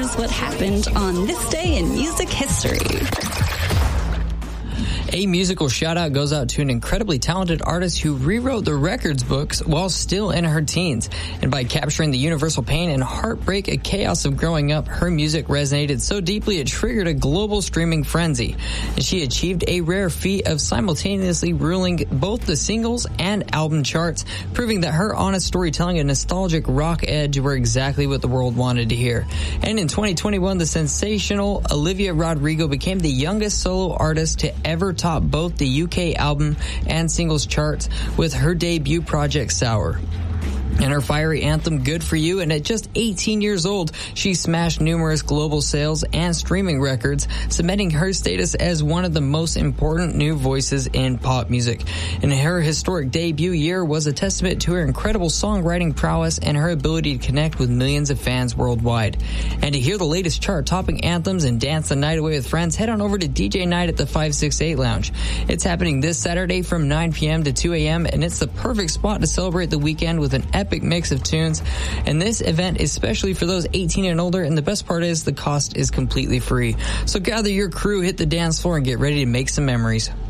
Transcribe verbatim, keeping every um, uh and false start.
Here's what happened on this day in music history. A musical shout-out goes out to an incredibly talented artist who rewrote the records books while still in her teens. And by capturing the universal pain and heartbreak and chaos of growing up, her music resonated so deeply it triggered a global streaming frenzy. And she achieved a rare feat of simultaneously ruling both the singles and album charts, proving that her honest storytelling and nostalgic rock edge were exactly what the world wanted to hear. And in twenty twenty-one, the sensational Olivia Rodrigo became the youngest solo artist to ever top both the U K album and singles charts with her debut project Sour. And her fiery anthem, Good For You, and at just eighteen years old, she smashed numerous global sales and streaming records, cementing her status as one of the most important new voices in pop music. And her historic debut year was a testament to her incredible songwriting prowess and her ability to connect with millions of fans worldwide. And to hear the latest chart-topping anthems and dance the night away with friends, head on over to D J Night at the five six eight Lounge. It's happening this Saturday from nine p.m. to two a.m., and it's the perfect spot to celebrate the weekend with an epic mix of tunes. And this event is especially for those eighteen and older, and the best part is the cost is completely free. So gather your crew, hit the dance floor, and get ready to make some memories.